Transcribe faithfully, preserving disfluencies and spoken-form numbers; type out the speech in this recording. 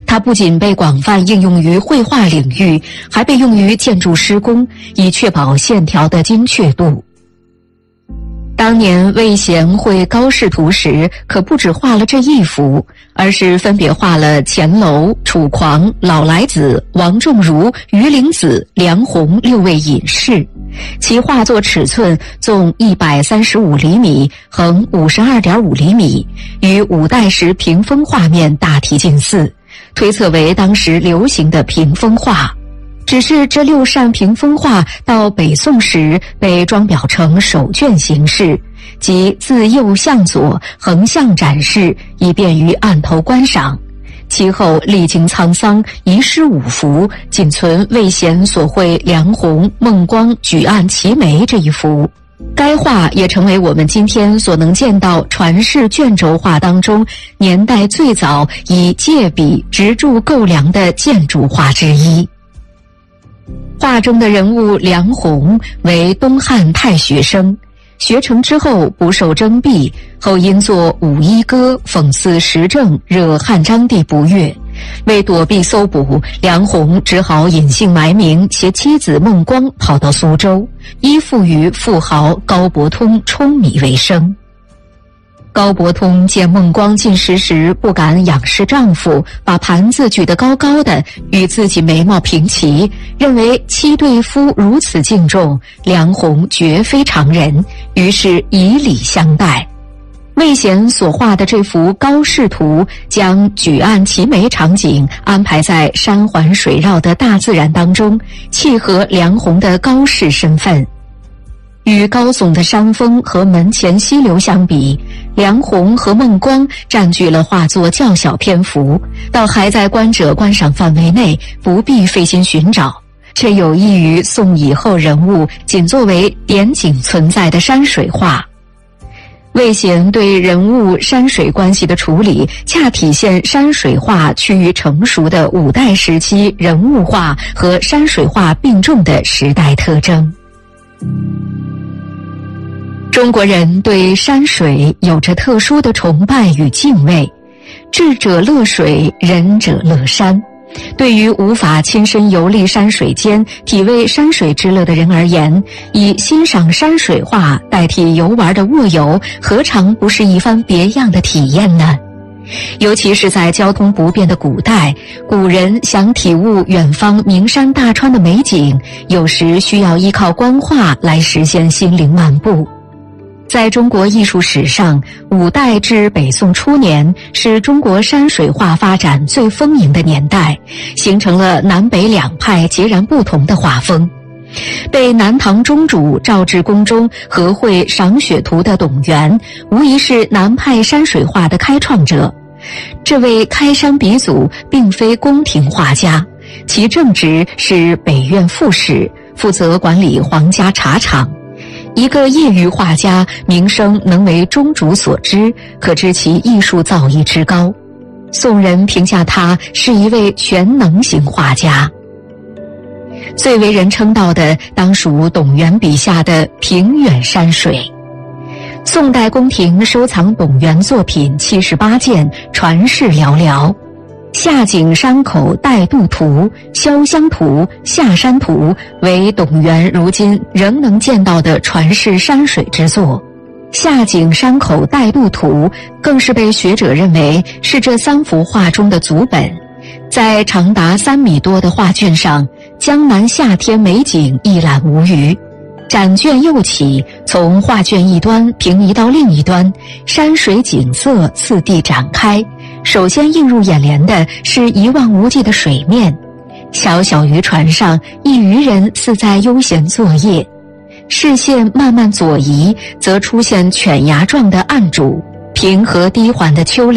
它不仅被广泛应用于绘画领域，还被用于建筑施工，以确保线条的精确度。当年魏贤绘高视图时，可不只画了这一幅，而是分别画了钱楼、楚狂、老来子、王仲儒、于灵子、梁鸿六位隐士。其画作尺寸纵一百三十五厘米，横五十二点五厘米，与五代时屏风画面大体近似，推测为当时流行的屏风画。只是这六扇屏风画到北宋时被装裱成手卷形式，即自右向左横向展示，以便于案头观赏。其后历经沧桑，遗失五幅，仅存魏贤所绘梁鸿、孟光举案齐眉这一幅。该画也成为我们今天所能见到传世卷轴画当中年代最早以借笔直柱构梁的建筑画之一。画中的人物梁鸿为东汉太学生，学成之后不受征辟，后因作《武一歌》讽刺时政，惹汉章帝不悦。为躲避搜捕，梁鸿只好隐姓埋名，携妻子孟光跑到苏州，依附于富豪高伯通舂米为生。高伯通见孟光进食时不敢仰视丈夫，把盘子举得高高的，与自己眉毛平齐，认为妻对夫如此敬重，梁鸿绝非常人，于是以礼相待。魏贤所画的这幅高视图，将举案齐眉场景安排在山环水绕的大自然当中，契合梁鸿的高士身份。与高耸的山峰和门前溪流相比，梁鸿和孟光占据了画作较小篇幅，倒还在观者观赏范围内，不必费心寻找，这有益于宋以后人物仅作为点景存在的山水画。魏贤对人物山水关系的处理，恰体现山水画趋于成熟的五代时期人物画和山水画并重的时代特征。中国人对山水有着特殊的崇拜与敬畏，智者乐水，仁者乐山。对于无法亲身游历山水间，体味山水之乐的人而言，以欣赏山水画代替游玩的卧游，何尝不是一番别样的体验呢？尤其是在交通不便的古代，古人想体悟远方名山大川的美景，有时需要依靠观画来实现心灵漫步。在中国艺术史上，五代至北宋初年是中国山水画发展最丰盈的年代，形成了南北两派截然不同的画风。被南唐中主赵志宫中合绘赏雪图的董源，无疑是南派山水画的开创者。这位开山鼻祖并非宫廷画家，其正职是北院副使，负责管理皇家茶厂。一个业余画家，名声能为中主所知，可知其艺术造诣之高。宋人评价他是一位全能型画家。最为人称道的当属董源笔下的平远山水。宋代宫廷收藏董源作品七十八件，传世寥寥。下井山口带渡图、潇湘图、下山图为董源如今仍能见到的传世山水之作。下井山口带渡图更是被学者认为是这三幅画中的祖本。在长达三米多的画卷上，江南夏天美景一览无余。展卷右起，从画卷一端平移到另一端，山水景色次第展开。首先映入眼帘的是一望无际的水面，小小渔船上一渔人似在悠闲作业。视线慢慢左移，则出现犬牙状的暗主，平和低缓的丘陵